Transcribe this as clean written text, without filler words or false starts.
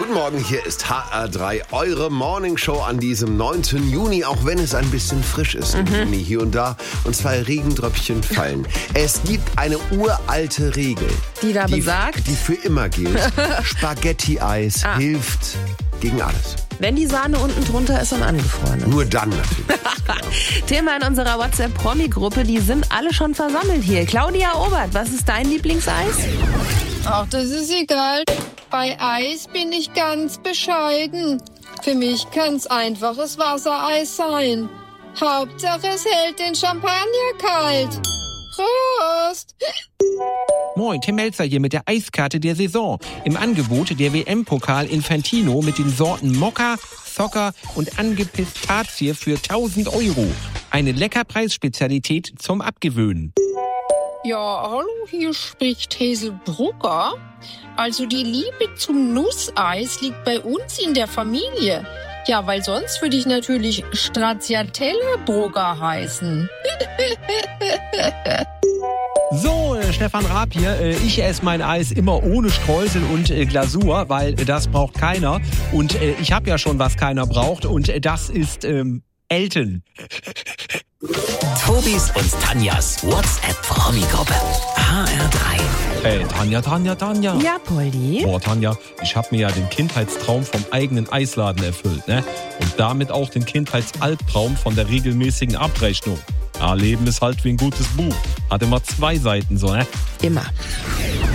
Guten Morgen, hier ist HR3, eure Morningshow an diesem 9. Juni, auch wenn es ein bisschen frisch ist im Juni hier und da und 2 Regentröpfchen fallen. Es gibt eine uralte Regel, die besagt, die für immer gilt. Spaghetti-Eis hilft gegen alles. Wenn die Sahne unten drunter ist und angefroren ist. Nur dann natürlich. Genau. Thema in unserer WhatsApp-Promi-Gruppe, die sind alle schon versammelt hier. Claudia Obert, was ist dein Lieblingseis? Ach, das ist egal. Bei Eis bin ich ganz bescheiden. Für mich kann's einfaches Wassereis sein. Hauptsache es hält den Champagner kalt. Prost! Moin, Tim Melzer hier mit der Eiskarte der Saison. Im Angebot der WM-Pokal Infantino mit den Sorten Mokka, Zocker und Angepistazie für 1.000 €. Eine Leckerpreisspezialität zum Abgewöhnen. Ja, hallo, hier spricht Hazel Brugger. Also die Liebe zum Nusseis liegt bei uns in der Familie. Ja, weil sonst würde ich natürlich Stracciatella Brugger heißen. So, Stefan Raab hier. Ich esse mein Eis immer ohne Streusel und Glasur, weil das braucht keiner. Und ich habe ja schon, was keiner braucht. Und das ist Elton. Tobis und Tanjas WhatsApp-Promi-Gruppe. HR3. Hey, Tanja. Ja, Poldi. Boah, Tanja, ich habe mir ja den Kindheitstraum vom eigenen Eisladen erfüllt, ne? Und damit auch den Kindheitsalbtraum von der regelmäßigen Abrechnung. Ja, Leben ist halt wie ein gutes Buch. Hat immer 2 Seiten, so, ne? Immer.